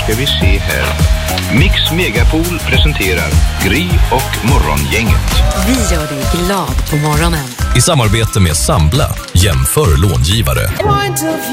ska vi se här. Mix Megapol presenterar Gry och Morgongänget. Vi gör dig glad på morgonen. I samarbete med Sambla, jämför långivare.